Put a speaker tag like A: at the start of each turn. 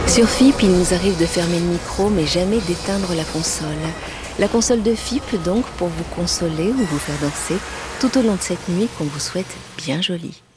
A: Sur FIP, il nous arrive de fermer le micro, mais jamais d'éteindre la console. La console de FIP, donc, pour vous consoler ou vous faire danser tout au long de cette nuit qu'on vous souhaite bien jolie.